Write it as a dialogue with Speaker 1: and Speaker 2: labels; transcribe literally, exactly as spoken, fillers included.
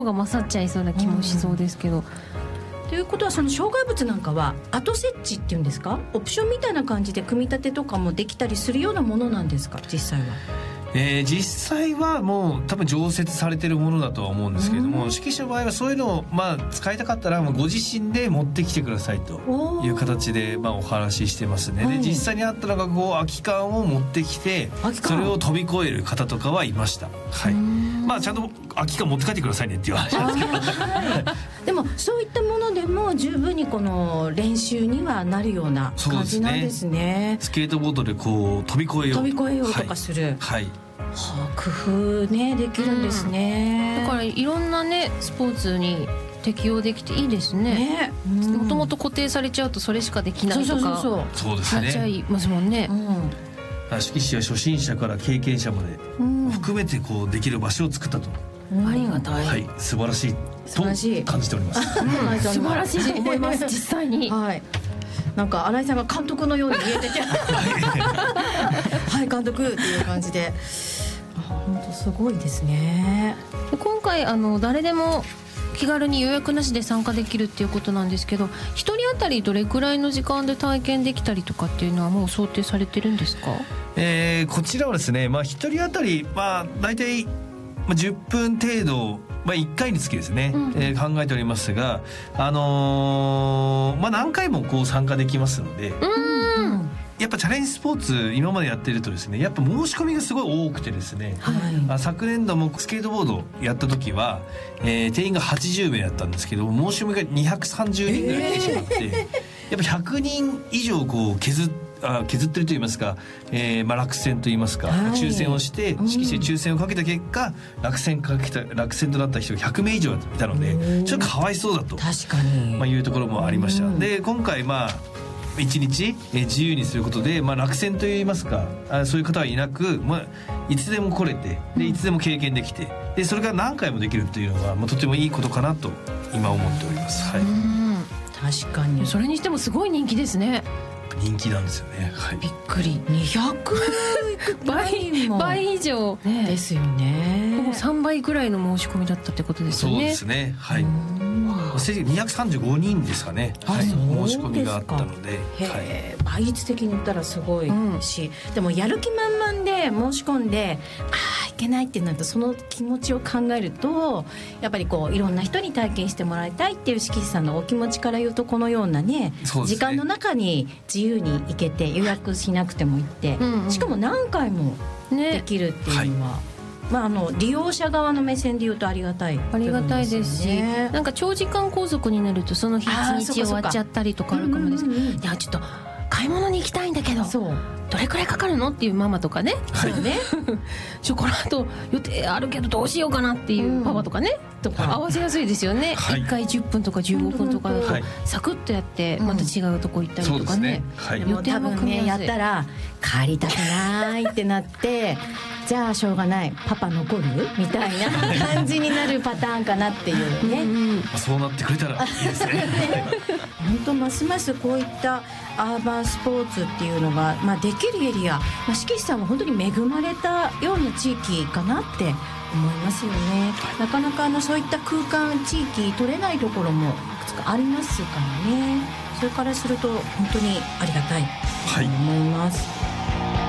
Speaker 1: が勝っちゃいそうな気もしそうですけど、うん、
Speaker 2: ということはその障害物なんかは後設置っていうんですか、オプションみたいな感じで組み立てとかもできたりするようなものなんですか、実際は。
Speaker 3: えー、実際はもう多分常設されてるものだとは思うんですけれども、指揮者の場合はそういうのを、まあ、使いたかったらもうご自身で持ってきてくださいという形で、まあ、お話ししてますね、はい、で実際にあったのがこう空き缶を持ってきてそれを飛び越える方とかはいました、はい、まあ、ちゃんと空き缶持って帰ってくださいねっていう話なんですけど
Speaker 2: でもそういったものでも十分にこの練習にはなるような感じなんですね。
Speaker 3: スケートボードでこう飛び越えよう
Speaker 2: 飛び越えようとかする、
Speaker 3: はい、はい、
Speaker 2: はあ、工夫ねできるんですね、
Speaker 1: うん、だからいろんなねスポーツに適用できていいですね。もともと固定されちゃうとそれしかできないとかなっちゃいますもんね、うん、
Speaker 3: 指揮士は初心者から経験者まで含めてこうできる場所を作ったと、
Speaker 2: うん、ありがたい、
Speaker 3: はい、素晴らしいと感じております、
Speaker 1: うん、素晴らしいと思います実際に、
Speaker 2: はい、なんか新井さんが監督のように見えててはい監督っていう感じで本当すごいですね。
Speaker 1: 今回あの誰でも気軽に予約なしで参加できるっていうことなんですけど、ひとり当たりどれくらいの時間で体験できたりとかっていうのはもう想定されてるんですか？
Speaker 3: えー、こちらはですね、まあ、ひとり当たり、まあ、大体じゅっぷん程度、まあ、いっかいにつきですね、うんえー、考えておりますが、あのーまあ、何回もこう参加できますので、うんやっぱチャレンジスポーツ今までやってるとですね、やっぱ申し込みがすごい多くてですね、はい、昨年度もスケートボードやった時は、えー、定員がはちじゅうめいだったんですけど申し込みがにひゃくさんじゅうにんぐらい来てしまって、えー、やっぱひゃくにん以上こう削ってあ削ってるといいますか、えーまあ、落選といいますか、はい、抽選をして指揮者抽選をかけた結果、うん、落選かけた落選となった人がひゃくめい以上いたので、うん、ちょっとかわいそうだと
Speaker 2: 確かに、
Speaker 3: まあ、いうところもありました、うん、で今回まあいちにち自由にすることで、まあ、落選といいますかあそういう方はいなく、まあ、いつでも来れてでいつでも経験できてでそれが何回もできるというのは、まあ、とてもいいことかなと今思っております、はい、
Speaker 2: うん確かに
Speaker 1: それにしてもすごい人気ですね。
Speaker 3: 人気なんですよね、はい、
Speaker 2: びっくりにひゃく
Speaker 1: 倍, 倍以上、ね、
Speaker 2: ですよね。
Speaker 1: ほぼさんばいぐらいの申し込みだったってことですよね。
Speaker 3: そうですね、はい、にひゃくさんじゅうごにんですかね、はい、申し込みがあったので、
Speaker 2: へー、はい、倍率的に言ったらすごいし、うん、でもやる気満々で申し込んであーいけないってなるとその気持ちを考えるとやっぱりこういろんな人に体験してもらいたいっていう指揮師さんのお気持ちから言うとこのような ね, ね時間の中に自由に行けて予約しなくても行って、うんうん、しかも何回もできるっていうのは、ねはいまあ、あの利用者側の目線で言うとありがたい、ね、
Speaker 1: ありがたいですし、なんか長時間拘束になるとその日一日終わっちゃったりとかあるかもですけど、いやちょっと買い物に行きたいんだけどそうどれくらいかかるのっていうママとかね、そうねちょこの後予定あるけどどうしようかなっていうパパとかね、うん、とか合わせやすいですよね、はい、いっかいじゅっぷんとかじゅうごふんとかだと、はい、サクッとやってまた違うとこ行ったりとかね、
Speaker 2: うんはい、予定も組み合わせ、ね、やったら帰りたくないってなってじゃあしょうがないパパ残るみたいな感じになるパターンかなっていうね、うんうん、
Speaker 3: そうなってくれたらいいですね
Speaker 2: 本当ますますこういったアーバンスポーツっていうのが、まあ、できるエリア、まあ、指揮師さんは本当に恵まれたような地域かなって思いますよね。なかなかあのそういった空間地域取れないところもいくつかありますからね。それからすると本当にありがたいと思います、はい